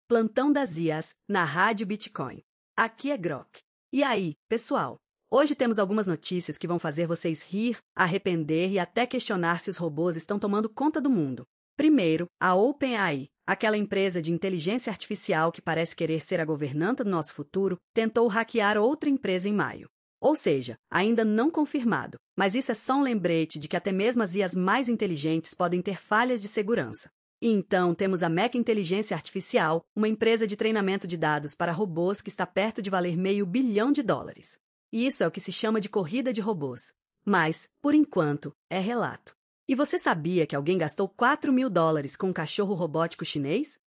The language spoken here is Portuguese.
Plantão das IAs na Rádio Bitcoin. Aqui é Grok. E aí, pessoal? Hoje temos algumas notícias que vão fazer vocês rir, arrepender e até questionar se os robôs estão tomando conta do mundo. Primeiro, a OpenAI, aquela empresa de inteligência artificial que parece querer ser a governanta do nosso futuro, tentou hackear outra empresa em maio. Ou seja, ainda não confirmado, mas isso é só um lembrete de que até mesmo as IAs mais inteligentes podem ter falhas de segurança. E então temos a Meta Inteligência Artificial, uma empresa de treinamento de dados para robôs que está perto de valer $500 milhão. E isso é o que se chama de corrida de robôs. Mas, por enquanto, é relato. E você sabia que alguém gastou $4.000 com um cachorro robótico chinês?